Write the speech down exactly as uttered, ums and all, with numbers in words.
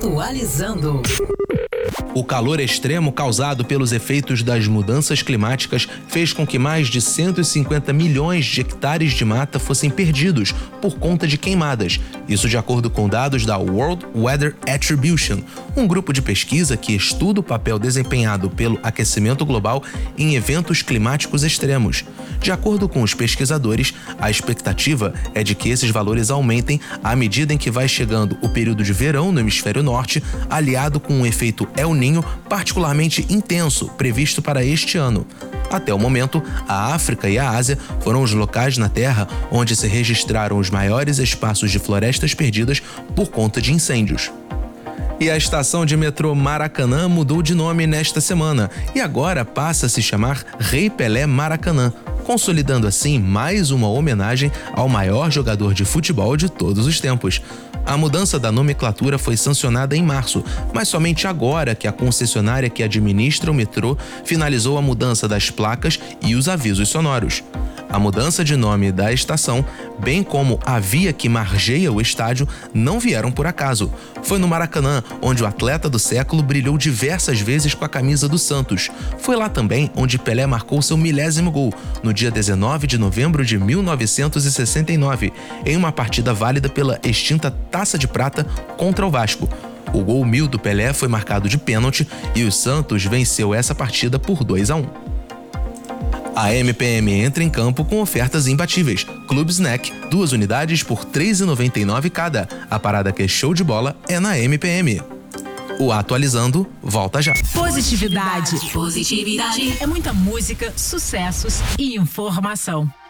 Atualizando. O calor extremo causado pelos efeitos das mudanças climáticas fez com que mais de cento e cinquenta milhões de hectares de mata fossem perdidos por conta de queimadas. Isso de acordo com dados da World Weather Attribution, um grupo de pesquisa que estuda o papel desempenhado pelo aquecimento global em eventos climáticos extremos. De acordo com os pesquisadores, a expectativa é de que esses valores aumentem à medida em que vai chegando o período de verão no hemisfério norte, aliado com um efeito El Niño particularmente intenso previsto para este ano. Até o momento, a África e a Ásia foram os locais na Terra onde se registraram os maiores espaços de florestas perdidas por conta de incêndios. E a estação de metrô Maracanã mudou de nome nesta semana e agora passa a se chamar Rei Pelé Maracanã, consolidando assim mais uma homenagem ao maior jogador de futebol de todos os tempos. A mudança da nomenclatura foi sancionada em março, mas somente agora que a concessionária que administra o metrô finalizou a mudança das placas e os avisos sonoros. A mudança de nome da estação, bem como a via que margeia o estádio, não vieram por acaso. Foi no Maracanã onde o atleta do século brilhou diversas vezes com a camisa do Santos. Foi lá também onde Pelé marcou seu milésimo gol, no dia dezenove de novembro de mil novecentos e sessenta e nove, em uma partida válida pela extinta Taça de Prata contra o Vasco. O gol mil do Pelé foi marcado de pênalti e o Santos venceu essa partida por dois a um. A M P M entra em campo com ofertas imbatíveis. Clube Snack, duas unidades por três reais e noventa e nove cada. A parada que é show de bola é na M P M. O Atualizando volta já. Positividade. Positividade. É muita música, sucessos e informação.